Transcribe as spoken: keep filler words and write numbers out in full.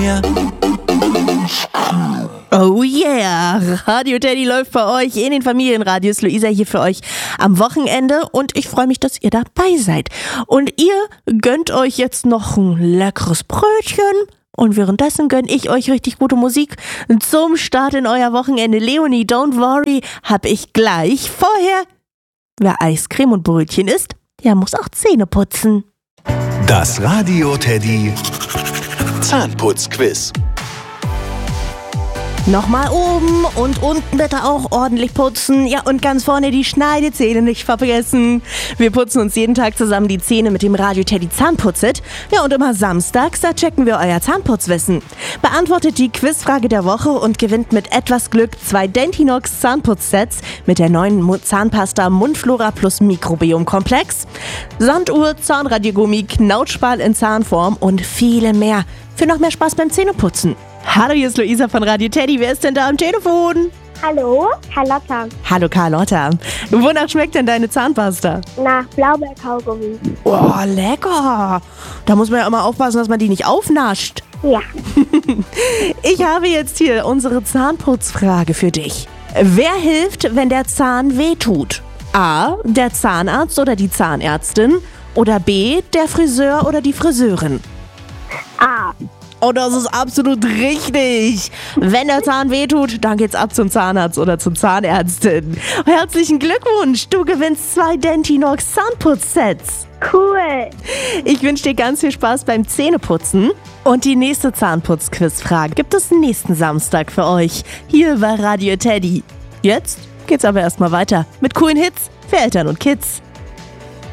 mir? Oh yeah, Radio Teddy läuft bei euch in den Familienradios. Luisa hier für euch am Wochenende und ich freue mich, dass ihr dabei seid. Und ihr gönnt euch jetzt noch ein leckeres Brötchen und währenddessen gönn ich euch richtig gute Musik zum Start in euer Wochenende. Leonie, don't worry, hab ich gleich. Vorher, wer Eiscreme und Brötchen isst, der muss auch Zähne putzen. Das Radio Teddy Zahnputzquiz. Nochmal oben und unten bitte auch ordentlich putzen. Ja, und ganz vorne die Schneidezähne nicht vergessen. Wir putzen uns jeden Tag zusammen die Zähne mit dem Radio Teddy Zahnputzit. Ja, und immer samstags, da checken wir euer Zahnputzwissen. Beantwortet die Quizfrage der Woche und gewinnt mit etwas Glück zwei Dentinox Zahnputzsets mit der neuen Mu- Zahnpasta Mundflora plus Mikrobiom-Komplex, Sanduhr, Zahnradiergummi, Knautschball in Zahnform und viele mehr. Für noch mehr Spaß beim Zähneputzen. Hallo, hier ist Luisa von Radio Teddy. Wer ist denn da am Telefon? Hallo, Carlotta. Hallo Carlotta. Wonach schmeckt denn deine Zahnpasta? Nach Blaubeerkaugummi. Oh, lecker. Da muss man ja immer aufpassen, dass man die nicht aufnascht. Ja. Ich habe jetzt hier unsere Zahnputzfrage für dich. Wer hilft, wenn der Zahn wehtut? A, der Zahnarzt oder die Zahnärztin? Oder B, der Friseur oder die Friseurin? A. Oh, das ist absolut richtig. Wenn der Zahn wehtut, dann geht's ab zum Zahnarzt oder zur Zahnärztin. Herzlichen Glückwunsch, du gewinnst zwei Dentinox Zahnputzsets. Cool. Ich wünsche dir ganz viel Spaß beim Zähneputzen. Und die nächste Zahnputz-Quizfrage gibt es nächsten Samstag für euch, hier bei Radio Teddy. Jetzt geht's aber erstmal weiter mit coolen Hits für Eltern und Kids.